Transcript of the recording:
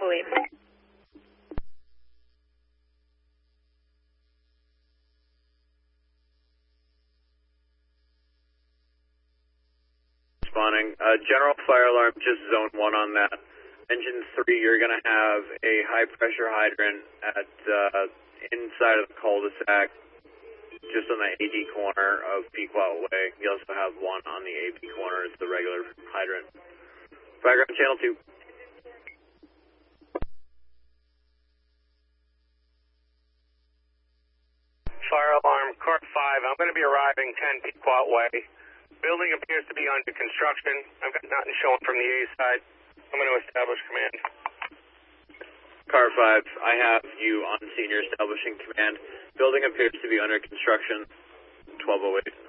1208. Responding. General fire alarm, just zone 1 on that. Engine 3, you're going to have a high pressure hydrant at inside of the cul-de-sac, just on the AD corner of Pequot Way. You also have one on the AP corner. It's the regular hydrant. Background channel 2. Fire alarm, Car 5. I'm going to be arriving 10 Pequot Way. Building appears to be under construction. I've got nothing showing from the A side. I'm going to establish command. Car 5, I have you on senior establishing command. Building appears to be under construction. 1208.